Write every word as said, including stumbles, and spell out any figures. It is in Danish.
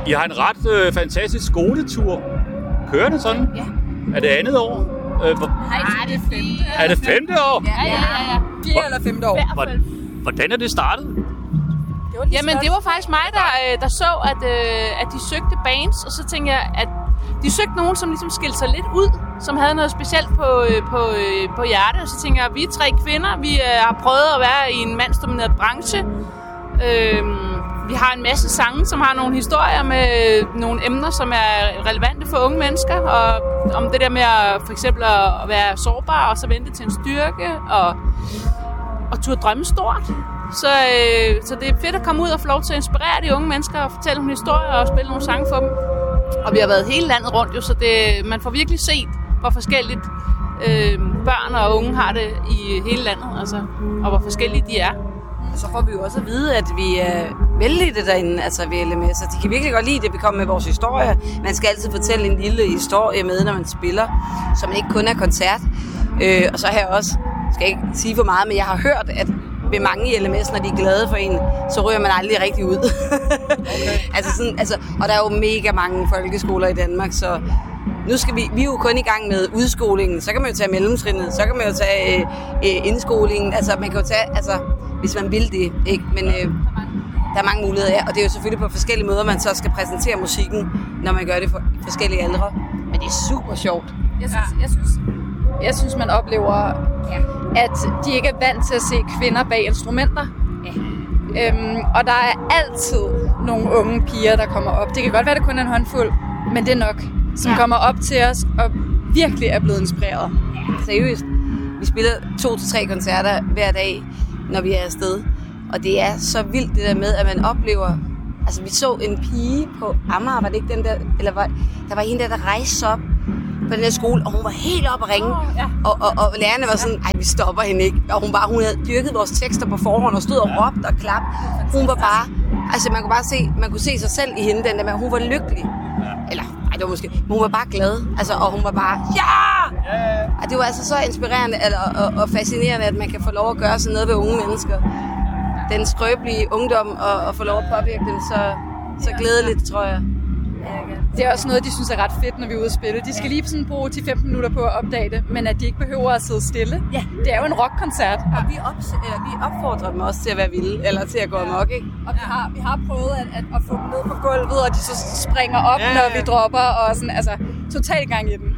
I har en ret øh, fantastisk skoletur. Kører det sådan? Ja. Er det andet år? Øh, hvor... Nej, det er femte. Er det femte år? Ja, ja, ja. ja. Fjerde eller femte år. Hvordan er det startet? Det var Jamen, det var faktisk mig, der, der så, at, øh, at de søgte bands, og så tænkte jeg, at de søgte nogen, som ligesom skilte sig lidt ud, som havde noget specielt på, øh, på, øh, på hjertet. Og så tænkte jeg, at vi er tre kvinder, vi øh, har prøvet at være i en mandsdomineret branche. Øh, vi har en masse sange, som har nogle historier med nogle emner, som er relevante for unge mennesker. Og om det der med at, for eksempel at være sårbar og så vente til en styrke og, og turde drømme stort. Så, øh, så det er fedt at komme ud og få lov til at inspirere de unge mennesker og fortælle nogle historier og spille nogle sange for dem. Og vi har været hele landet rundt, jo, så det, man får virkelig set, hvor forskelligt øh, børn og unge har det i hele landet, altså, og hvor forskellige de er. Så får vi jo også at vide, at vi er vældige derinde, altså ved L M S. De kan virkelig godt lide det, vi kommer med vores historie. Man skal altid fortælle en lille historie med, når man spiller, som ikke kun er koncert. Øh, og så har jeg også, skal jeg ikke sige for meget, men jeg har hørt, at ved mange i L M S, når de er glade for en, så ryger man aldrig rigtig ud. Okay. altså sådan, altså, og der er jo mega mange folkeskoler i Danmark, så nu skal vi, vi er jo kun i gang med udskolingen. Så kan man jo tage mellemtrinnet, så kan man jo tage øh, øh, indskolingen. Altså man kan jo tage, altså hvis man vil det, ikke? Men øh, der er mange muligheder, ja. Og det er jo selvfølgelig på forskellige måder, man så skal præsentere musikken, når man gør det for forskellige aldre. Men det er super sjovt. Jeg synes, jeg synes, jeg synes man oplever, ja, at de ikke er vant til at se kvinder bag instrumenter. Ja. Øhm, og der er altid nogle unge piger, der kommer op. Det kan godt være, det kun er en håndfuld, men det er nok, som ja. kommer op til os og virkelig er blevet inspireret. Ja, seriøst. Vi spiller to til tre koncerter hver dag, når vi er afsted. Og det er så vildt det der med, at man oplever... Altså, vi så en pige på Amager, var det ikke den der... Eller var, der var en der, der rejste sig op på den her skole, og hun var helt oppe at ringe. Oh, ja. og, og, og lærerne var sådan, ej, vi stopper hende ikke. Og hun, bare, hun havde dyrket vores tekster på forhånd og stod og råbte og klapte. Hun var bare... Altså, man kunne bare se, man kunne se sig selv i hende, den der med, hun var lykkelig. Eller, ej, det var måske... Men hun var bare glad. Altså, og hun var bare, ja! Og det var altså så inspirerende eller, og, og fascinerende, at man kan få lov at gøre sådan noget ved unge mennesker. Den skrøbelige ungdom og, og få lov at påvirke dem så, så glædeligt, tror jeg. Det er også noget, de synes er ret fedt, når vi er ude at spille. De skal lige sådan bruge ti til femten minutter på at opdage det, men at de ikke behøver at sidde stille. Ja. Det er jo en rockkoncert. Og vi, op, eller, vi opfordrer dem også til at være vilde, eller til at gå amok, ikke? Og vi har, vi har prøvet at, at, at få dem ned på gulvet, og de så springer op, ja, ja, ja. når vi dropper, og sådan, altså, totalt gang i den.